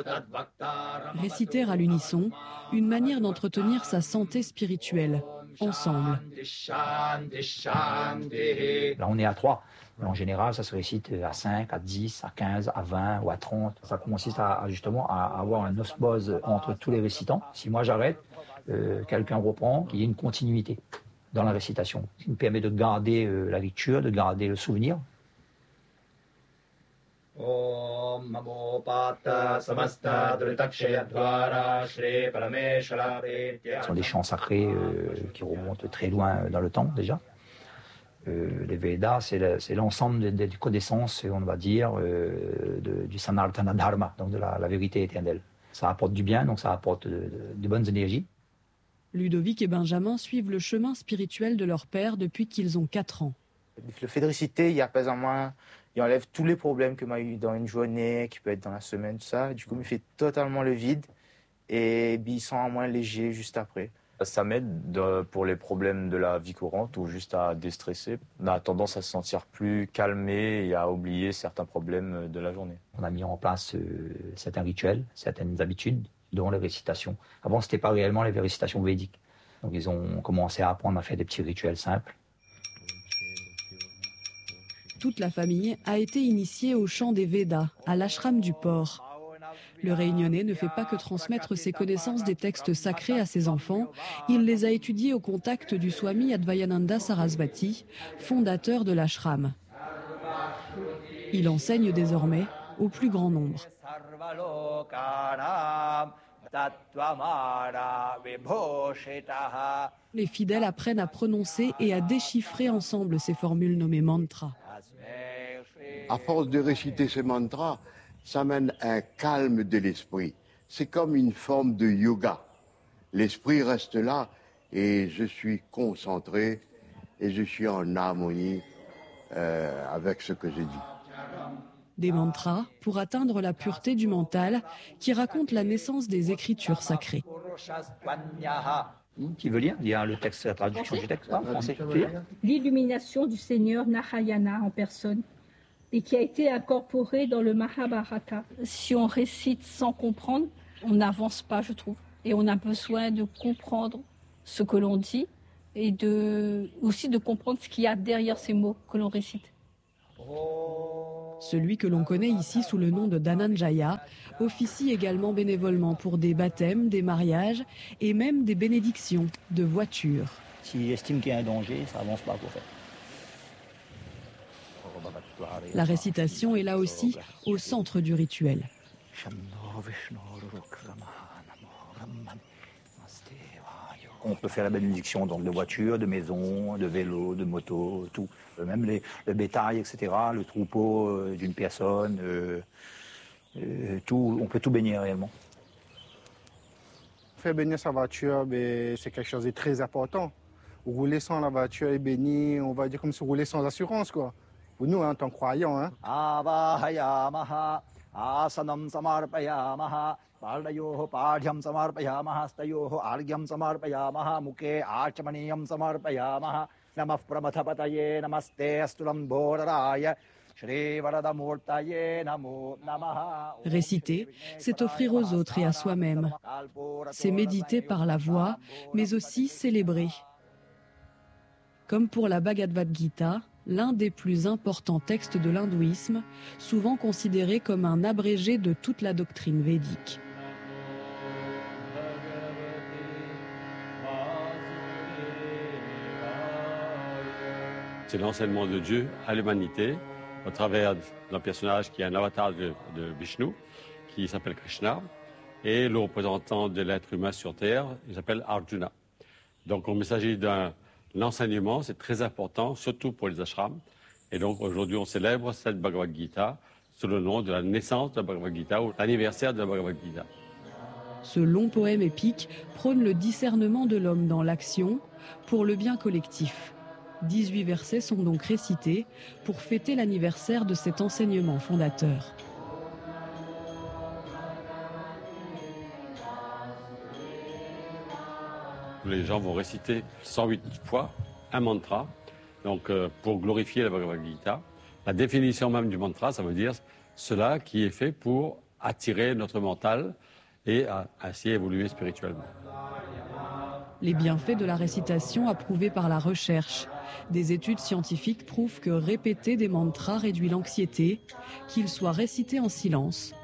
Réciter à l'unisson, une manière d'entretenir sa santé spirituelle, ensemble. Là, on est à 3. Mais en général, ça se récite à 5, à 10, à 15, à 20 ou à 30. Ça consiste justement à avoir un osmose entre tous les récitants. Si moi j'arrête, quelqu'un reprend, qu'il y ait une continuité dans la récitation. Ce qui nous permet de garder la lecture, de garder le souvenir. Ce sont des chants sacrés qui remontent très loin dans le temps déjà. Les Védas, c'est l'ensemble des connaissances, on va dire, du Sanatana Dharma, donc de la vérité éternelle. Ça apporte du bien, donc ça apporte de bonnes énergies. Ludovic et Benjamin suivent le chemin spirituel de leur père depuis qu'ils ont 4 ans. Le fait de réciter, il apaise en moi, il enlève tous les problèmes que m'a eu dans une journée, qui peut être dans la semaine, tout ça. Du coup, il me fait totalement le vide et il sent moins léger juste après. Ça m'aide pour les problèmes de la vie courante ou juste à déstresser. On a tendance à se sentir plus calmé et à oublier certains problèmes de la journée. On a mis en place certains rituels, certaines habitudes, dont les récitations. Avant, ce n'était pas réellement les récitations védiques. Donc, ils ont commencé à apprendre à faire des petits rituels simples. Toute la famille a été initiée au chant des Védas, à l'ashram du port. Le Réunionnais ne fait pas que transmettre ses connaissances des textes sacrés à ses enfants, il les a étudiés au contact du Swami Advayananda Sarasvati, fondateur de l'ashram. Il enseigne désormais au plus grand nombre. Les fidèles apprennent à prononcer et à déchiffrer ensemble ces formules nommées mantras. À force de réciter ces mantras, ça mène un calme de l'esprit. C'est comme une forme de yoga. L'esprit reste là et je suis concentré et je suis en harmonie avec ce que je dis. Des mantras pour atteindre la pureté du mental qui racontent la naissance des écritures sacrées. Qui veut lire? Il y a le texte, la traduction du texte, français. L'illumination du Seigneur Narayana en personne et qui a été incorporée dans le Mahabharata. Si on récite sans comprendre, on n'avance pas, je trouve. Et on a besoin de comprendre ce que l'on dit et aussi de comprendre ce qu'il y a derrière ces mots que l'on récite. Celui que l'on connaît ici sous le nom de Dhananjaya officie également bénévolement pour des baptêmes, des mariages et même des bénédictions de voitures. S'il estime qu'il y a un danger, ça avance pas pour faire. La récitation est là aussi au centre du rituel. On peut faire la bénédiction donc de voitures, de maisons, de vélos, de motos, tout. Même le bétail, etc., le troupeau d'une personne, tout, on peut tout bénir réellement. Faire bénir sa voiture, c'est quelque chose de très important. Rouler sans la voiture est béni, on va dire comme si rouler sans assurance, quoi. Pour nous, en tant que croyants. Hein. Asanam samarpayamaha, paldayoho padhyam samarpayamaha, stayoho argyam samarpayamaha, mukhe archamaniyam samarpayamaha, namah pramathapataye namaste astulam bhodharaya, shri varadamurtaye namo namaha. Réciter, c'est offrir aux autres et à soi-même. C'est méditer par la voix, mais aussi célébrer. Comme pour la Bhagavad Gita, l'un des plus importants textes de l'hindouisme, souvent considéré comme un abrégé de toute la doctrine védique. C'est l'enseignement de Dieu à l'humanité au travers d'un personnage qui est un avatar de Vishnu, qui s'appelle Krishna, et le représentant de l'être humain sur Terre, il s'appelle Arjuna. Donc il s'agit l'enseignement, c'est très important, surtout pour les ashrams. Et donc aujourd'hui, on célèbre cette Bhagavad Gita sous le nom de la naissance de la Bhagavad Gita ou l'anniversaire de la Bhagavad Gita. Ce long poème épique prône le discernement de l'homme dans l'action pour le bien collectif. 18 versets sont donc récités pour fêter l'anniversaire de cet enseignement fondateur. Les gens vont réciter 108 fois un mantra, donc pour glorifier la Bhagavad Gita. La définition même du mantra, ça veut dire cela qui est fait pour attirer notre mental et à ainsi évoluer spirituellement. Les bienfaits de la récitation approuvés par la recherche. Des études scientifiques prouvent que répéter des mantras réduit l'anxiété, qu'ils soient récités en silence